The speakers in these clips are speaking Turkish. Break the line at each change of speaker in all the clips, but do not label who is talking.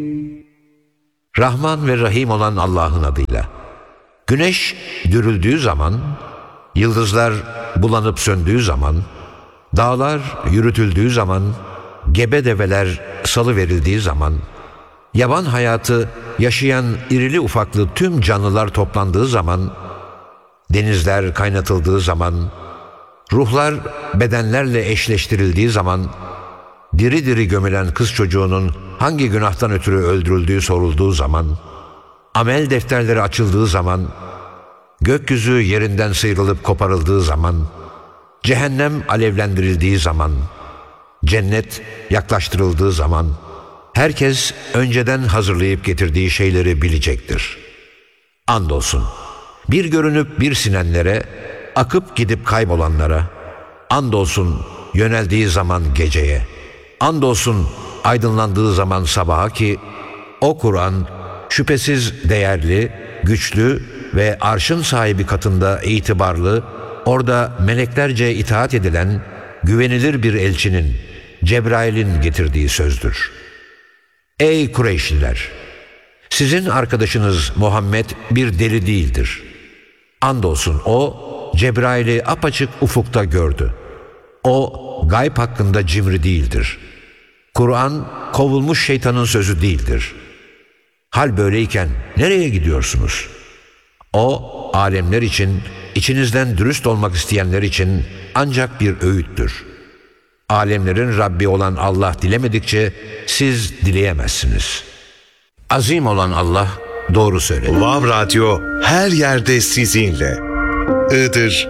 Rahman ve Rahim olan Allah'ın adıyla. Güneş dürüldüğü zaman, yıldızlar bulanıp söndüğü zaman, dağlar yürütüldüğü zaman, gebe develer salıverildiği zaman, yaban hayatı yaşayan irili ufaklı tüm canlılar toplandığı zaman, denizler kaynatıldığı zaman, ruhlar bedenlerle eşleştirildiği zaman, diri diri gömülen kız çocuğunun hangi günahtan ötürü öldürüldüğü sorulduğu zaman, amel defterleri açıldığı zaman, gökyüzü yerinden sıyrılıp koparıldığı zaman, cehennem alevlendirildiği zaman, cennet yaklaştırıldığı zaman, herkes önceden hazırlayıp getirdiği şeyleri bilecektir. Andolsun, bir görünüp bir sinenlere, akıp gidip kaybolanlara, andolsun yöneldiği zaman geceye, andolsun aydınlandığı zaman sabaha ki, o Kur'an şüphesiz değerli, güçlü ve arşın sahibi katında itibarlı, orada meleklerce itaat edilen, güvenilir bir elçinin, Cebrail'in getirdiği sözdür. Ey Kureyşliler! Sizin arkadaşınız Muhammed bir deli değildir. Andolsun o, Cebrail'i apaçık ufukta gördü. O, gayb hakkında cimri değildir. Kur'an, kovulmuş şeytanın sözü değildir. Hal böyleyken nereye gidiyorsunuz? O, alemler için, içinizden dürüst olmak isteyenler için ancak bir öğüttür. Alemlerin Rabbi olan Allah dilemedikçe siz dileyemezsiniz. Azim olan Allah doğru söyledi.
Vav Radyo her yerde sizinle. Iğdır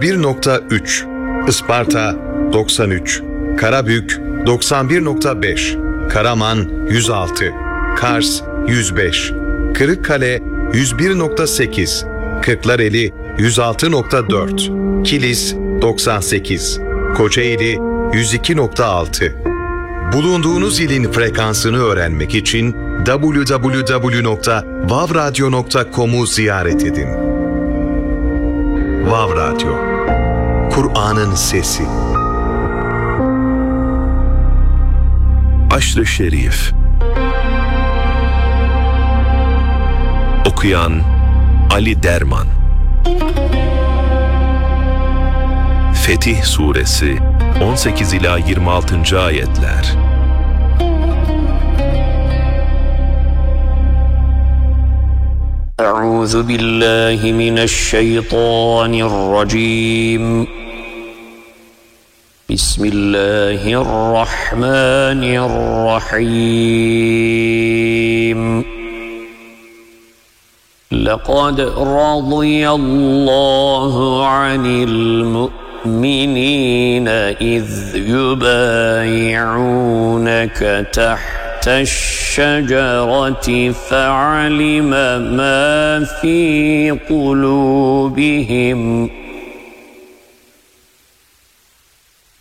101.3, Isparta 93, Karabük 91.5, Karaman 106, Kars 105, Kırıkkale 101.8, Kırklareli 106.4, Kilis 98, Kocaeli 102.6. Bulunduğunuz ilin frekansını öğrenmek için www.vavradyo.com'u ziyaret edin. Vav Radyo, Kur'an'ın sesi.
Aşr-ı Şerif. Okuyan Ali Derman. Fetih Suresi 18 ila 26. ayetler.
Euzu billahi mineşşeytanirracim. Bismillahirrahmanirrahim. Laqad radiyallahu anil mu'minina iz yubayi'unaka tahtaş-şecereti fe'alime ma fi kulubihim